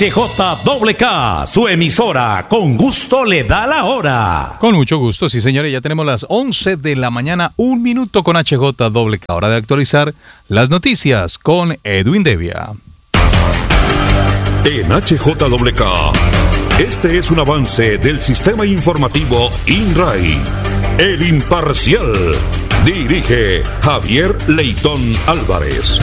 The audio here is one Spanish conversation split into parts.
HJKK, su emisora, con gusto le da la hora. Con mucho gusto, sí señores, ya tenemos las 11 de la mañana, 1 minuto con HJKK. Hora de actualizar las noticias con Edwin Devia. En HJKK, este es un avance del sistema informativo INRAI. El Imparcial. Dirige Javier Leitón Álvarez.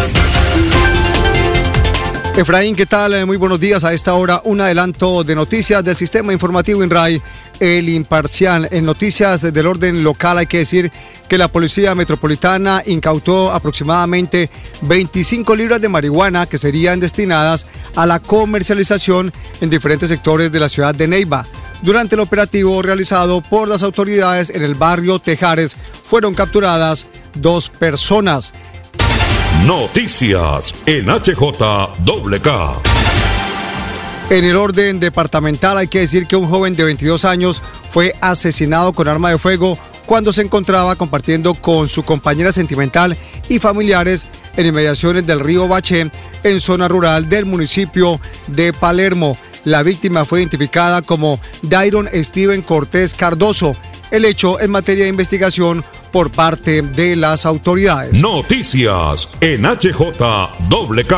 Efraín, ¿qué tal? Muy buenos días. A esta hora, un adelanto de noticias del sistema informativo INRAI, El Imparcial. En noticias del orden local hay que decir que la Policía Metropolitana incautó aproximadamente 25 libras de marihuana que serían destinadas a la comercialización en diferentes sectores de la ciudad de Neiva. Durante el operativo realizado por las autoridades en el barrio Tejares, fueron capturadas 2 personas. Noticias en HJKK. En el orden departamental hay que decir que un joven de 22 años fue asesinado con arma de fuego cuando se encontraba compartiendo con su compañera sentimental y familiares en inmediaciones del río Baché, en zona rural del municipio de Palermo. La víctima fue identificada como Dairon Steven Cortés Cardoso. El hecho en materia de investigación por parte de las autoridades. Noticias en HJKK.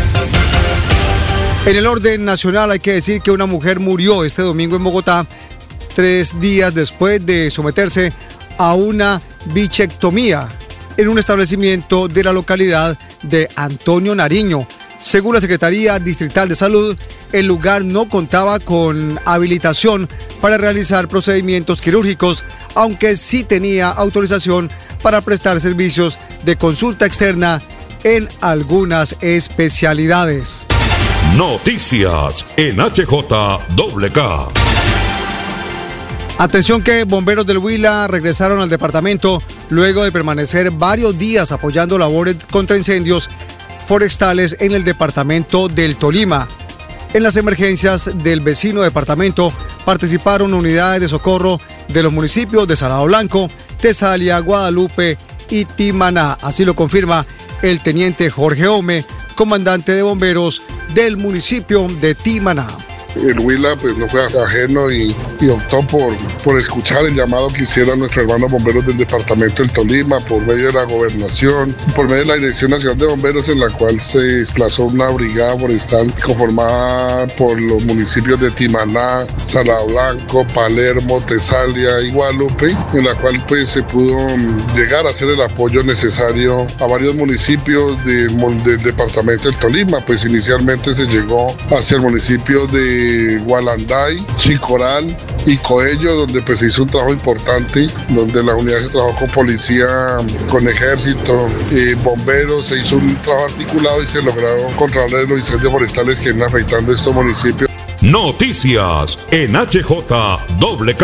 En el orden nacional hay que decir que una mujer murió este domingo en Bogotá 3 días después de someterse a una bichectomía en un establecimiento de la localidad de Antonio Nariño. Según la Secretaría Distrital de Salud, el lugar no contaba con habilitación para realizar procedimientos quirúrgicos, aunque sí tenía autorización para prestar servicios de consulta externa en algunas especialidades. Noticias en HJKK. Atención que bomberos del Huila regresaron al departamento luego de permanecer varios días apoyando labores contra incendios forestales en el departamento del Tolima. En las emergencias del vecino departamento participaron unidades de socorro de los municipios de Salado Blanco, Tesalia, Guadalupe y Timaná. Así lo confirma el teniente Jorge Ome, comandante de bomberos del municipio de Timaná. El Huila pues no fue ajeno y optó por escuchar el llamado que hicieron nuestros hermanos bomberos del departamento del Tolima por medio de la gobernación, por medio de la Dirección Nacional de Bomberos, en la cual se desplazó una brigada forestal conformada por los municipios de Timaná, Salado Blanco, Palermo, Tesalia y Guadalupe, en la cual pues se pudo llegar a hacer el apoyo necesario a varios municipios del departamento del Tolima. Pues inicialmente se llegó hacia el municipio de Gualanday, Chicoral y Coello, donde pues se hizo un trabajo importante, donde la unidad se trabajó con policía, con ejército, bomberos, se hizo un trabajo articulado y se lograron controlar los incendios forestales que vienen afectando estos municipios. Noticias en HJKK.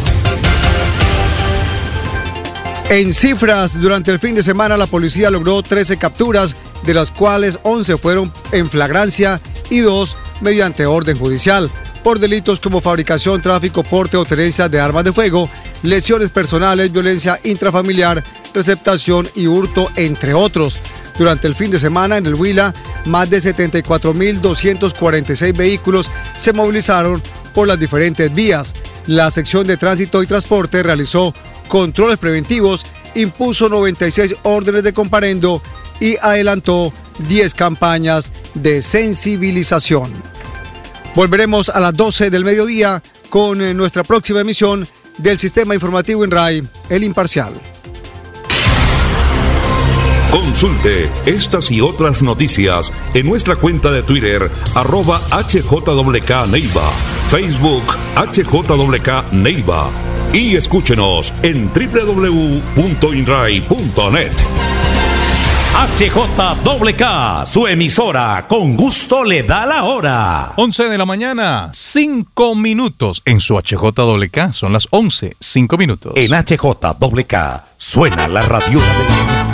En cifras, durante el fin de semana la policía logró 13 capturas, de las cuales 11 fueron en flagrancia y 2 mediante orden judicial, por delitos como fabricación, tráfico, porte o tenencia de armas de fuego, lesiones personales, violencia intrafamiliar, receptación y hurto, entre otros. Durante el fin de semana en el Huila, más de 74.246 vehículos se movilizaron por las diferentes vías. La sección de tránsito y transporte realizó controles preventivos, impuso 96 órdenes de comparendo y adelantó 10 campañas de sensibilización. Volveremos a las 12 del mediodía con nuestra próxima emisión del Sistema Informativo INRAI, El Imparcial. Consulte estas y otras noticias en nuestra cuenta de Twitter, @HJKK Neiva, Facebook HJKK Neiva, y escúchenos en www.inrai.net. HJKK, su emisora, con gusto le da la hora. 11 de la mañana, 5 minutos. En su HJKK son las 11, 5 minutos. En HJKK suena la radiola de